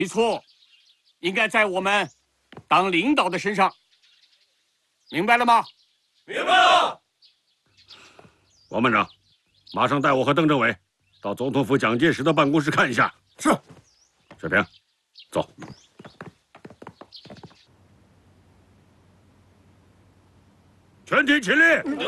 没错，应该在我们当领导的身上，明白了吗？ 明白了。 王班长，马上带我和邓政委到总统府蒋介石的办公室看一下。 是。 水平，走。全体起立。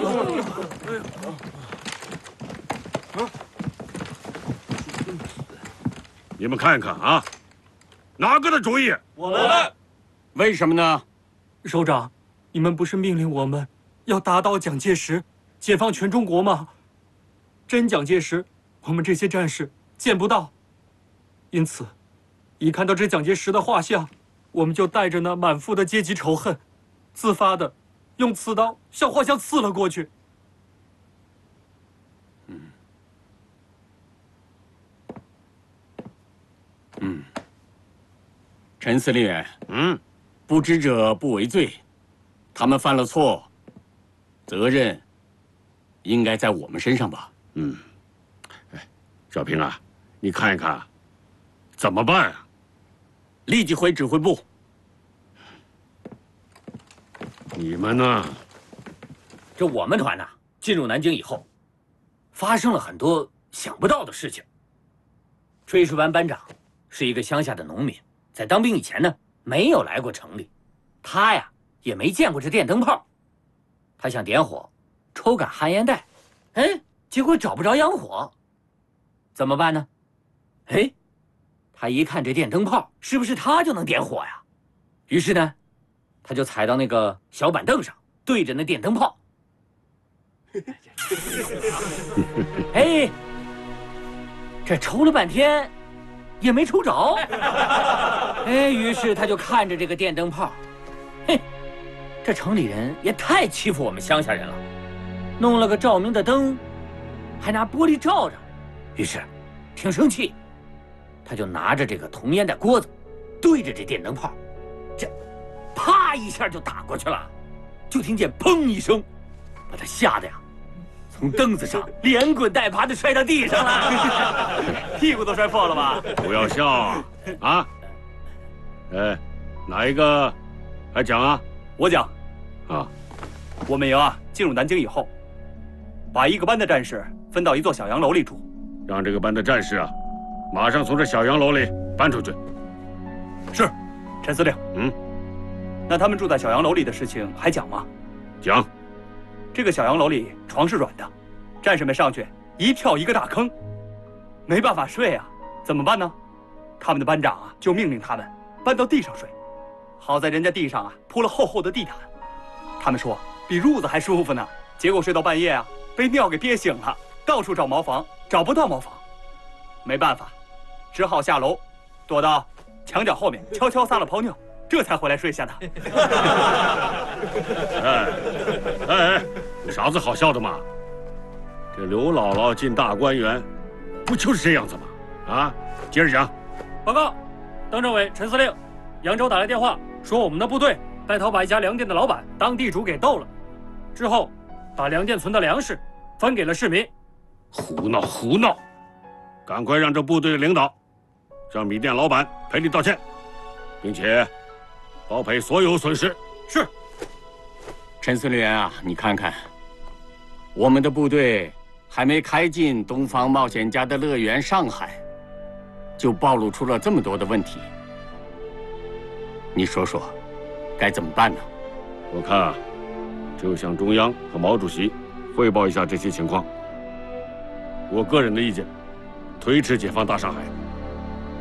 你们看一看啊，哪个的主意？ 我们。 为什么呢？ 首长，你们不是命令我们要打倒蒋介石，解放全中国吗？真蒋介石，我们这些战士见不到，因此，一看到这蒋介石的画像，我们就带着那满腹的阶级仇恨，自发的用刺刀向画像刺了过去。 陈司令员，不知者不为罪，他们犯了错，责任应该在我们身上吧？ 小平啊，你看一看，怎么办啊？ 立即回指挥部。 你们呢？ 这我们团呐，进入南京以后，发生了很多想不到的事情。炊事班班长是一个乡下的农民，在当兵以前呢，没有来过城里，他呀也没见过这电灯泡。他想点火，抽杆旱烟袋，结果找不着洋火，怎么办呢？他一看这电灯泡，是不是他就能点火呀？于是呢，他就踩到那个小板凳上，对着那电灯泡。这抽了半天，也没抽着。于是他就看着这个电灯泡，这城里人也太欺负我们乡下人了，弄了个照明的灯，还拿玻璃罩着。于是，挺生气，他就拿着这个铜烟袋锅子，对着这电灯泡，这啪一下就打过去了，就听见砰一声，把他吓得呀，从凳子上连滚带爬的摔到地上了，屁股都摔破了吧？ 不要笑啊！哪一个还讲啊？ 我讲。 啊， 我们营啊进入南京以后，把一个班的战士分到一座小洋楼里住， 让这个班的战士啊，马上从这小洋楼里搬出去。 是，陈司令。那他们住在小洋楼里的事情还讲吗？ 讲。 这个小洋楼里床是软的，战士们上去一跳一个大坑，没办法睡啊，怎么办呢？他们的班长啊就命令他们搬到地上睡，好在人家地上啊铺了厚厚的地毯，他们说比褥子还舒服呢。结果睡到半夜啊，被尿给憋醒了，到处找茅房，找不到茅房，没办法，只好下楼，躲到墙角后面悄悄撒了泡尿，这才回来睡下的。 有啥子好笑的嘛？这刘姥姥进大观园，不就是这样子吗？啊，接着讲。 报告，邓政委、陈司令，扬州打来电话说我们的部队带头把一家粮店的老板当地主给斗了，之后把粮店存的粮食分给了市民。 胡闹胡闹！赶快让这部队的领导向米店老板赔礼道歉，并且包赔所有损失。 是。 陈司令员啊，你看看，我们的部队还没开进东方冒险家的乐园上海，就暴露出了这么多的问题。你说说，该怎么办呢？ 我看啊，只有向中央和毛主席汇报一下这些情况。我个人的意见，推迟解放大上海。